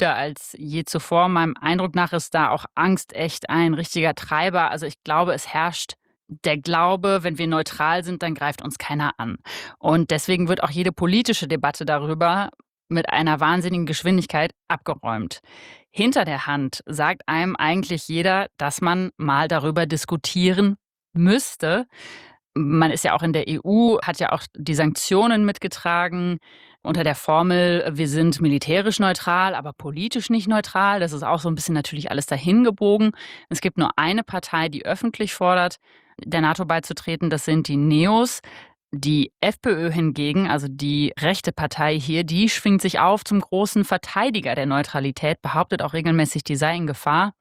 beliebter als je zuvor. Meinem Eindruck nach ist da auch Angst echt ein richtiger Treiber. Also ich glaube, es herrscht der Glaube, wenn wir neutral sind, dann greift uns keiner an. Und deswegen wird auch jede politische Debatte darüber mit einer wahnsinnigen Geschwindigkeit abgeräumt. Hinter der Hand sagt einem eigentlich jeder, dass man mal darüber diskutieren müsste. Man ist ja auch in der EU, hat ja auch die Sanktionen mitgetragen unter der Formel, wir sind militärisch neutral, aber politisch nicht neutral. Das ist auch so ein bisschen natürlich alles dahingebogen. Es gibt nur eine Partei, die öffentlich fordert, der NATO beizutreten. Das sind die Neos. Die FPÖ hingegen, also die rechte Partei hier, die schwingt sich auf zum großen Verteidiger der Neutralität, behauptet auch regelmäßig, die sei in Gefahr.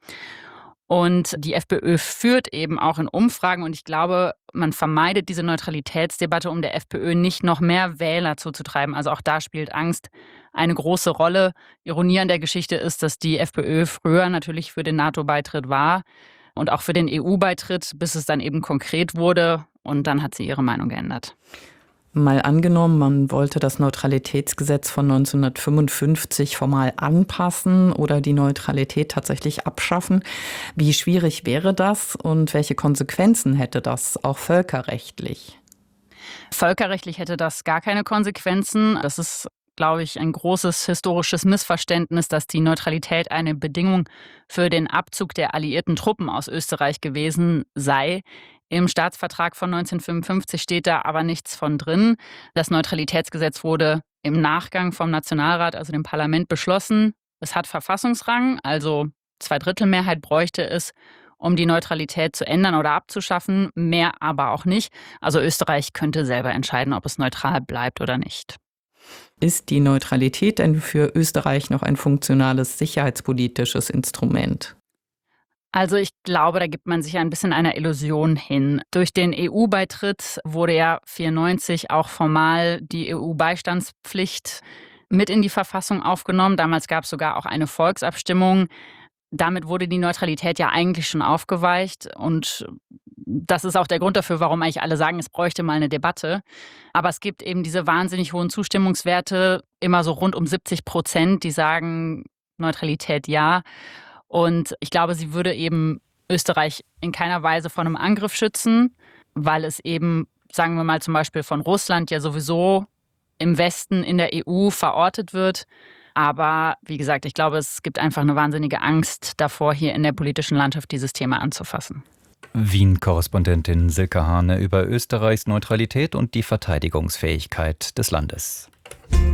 Und die FPÖ führt eben auch in Umfragen und ich glaube, man vermeidet diese Neutralitätsdebatte, um der FPÖ nicht noch mehr Wähler zuzutreiben. Also auch da spielt Angst eine große Rolle. Ironie an der Geschichte ist, dass die FPÖ früher natürlich für den NATO-Beitritt war und auch für den EU-Beitritt, bis es dann eben konkret wurde und dann hat sie ihre Meinung geändert. Mal angenommen, man wollte das Neutralitätsgesetz von 1955 formal anpassen oder die Neutralität tatsächlich abschaffen. Wie schwierig wäre das und welche Konsequenzen hätte das auch völkerrechtlich? Völkerrechtlich hätte das gar keine Konsequenzen. Das ist, glaube ich, ein großes historisches Missverständnis, dass die Neutralität eine Bedingung für den Abzug der alliierten Truppen aus Österreich gewesen sei. Im Staatsvertrag von 1955 steht da aber nichts von drin. Das Neutralitätsgesetz wurde im Nachgang vom Nationalrat, also dem Parlament, beschlossen. Es hat Verfassungsrang, also Zweidrittelmehrheit bräuchte es, um die Neutralität zu ändern oder abzuschaffen, mehr aber auch nicht. Also Österreich könnte selber entscheiden, ob es neutral bleibt oder nicht. Ist die Neutralität denn für Österreich noch ein funktionales sicherheitspolitisches Instrument? Also ich glaube, da gibt man sich ein bisschen einer Illusion hin. Durch den EU-Beitritt wurde ja 1994 auch formal die EU-Beistandspflicht mit in die Verfassung aufgenommen. Damals gab es sogar auch eine Volksabstimmung. Damit wurde die Neutralität ja eigentlich schon aufgeweicht und das ist auch der Grund dafür, warum eigentlich alle sagen, es bräuchte mal eine Debatte. Aber es gibt eben diese wahnsinnig hohen Zustimmungswerte, immer so rund um 70%, die sagen Neutralität ja. Und ich glaube, sie würde eben Österreich in keiner Weise vor einem Angriff schützen, weil es eben, sagen wir mal zum Beispiel von Russland ja sowieso im Westen in der EU verortet wird. Aber wie gesagt, ich glaube, es gibt einfach eine wahnsinnige Angst davor, hier in der politischen Landschaft dieses Thema anzufassen. Wien-Korrespondentin Silke Hane über Österreichs Neutralität und die Verteidigungsfähigkeit des Landes.